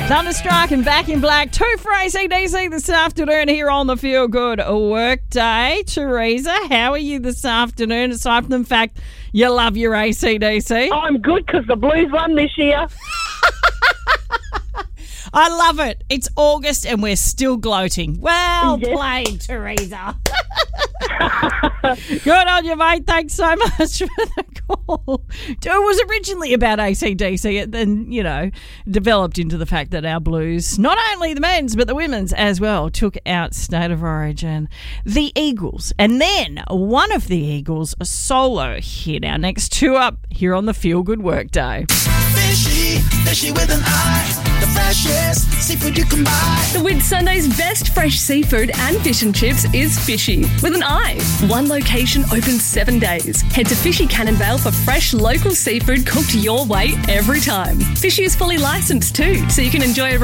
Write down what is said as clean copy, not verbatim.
Thunderstruck and Back in Black. 2 for AC/DC this afternoon here on the Feel Good Workday. Teresa, how are you this afternoon? Aside from the fact you love your AC/DC. I'm good because the Blues won this year. I love it. It's August and we're still gloating. Well Yes. played, Teresa. Good on you, mate. Thanks so much for the call. It was originally about AC/DC. It then, developed into the fact that our Blues, not only the men's but the women's as well, took out State of Origin, the Eagles. And then one of the Eagles, a solo hit. Our next 2 up here on the Feel Good Workday. Fishy with an eye, the freshest seafood you can buy. The Whit Sunday's best fresh seafood and fish and chips is Fishy with an eye. One location open 7 days. Head to Fishy Cannonvale for fresh local seafood cooked your way every time. Fishy is fully licensed too, so you can enjoy a